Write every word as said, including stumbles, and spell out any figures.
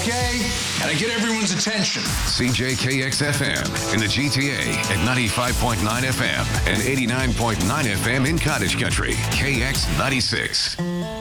okay? Gotta get everyone's attention. C J K X F M in the G T A at ninety-five point nine F M and eighty-nine point nine F M in Cottage Country. K X ninety-six.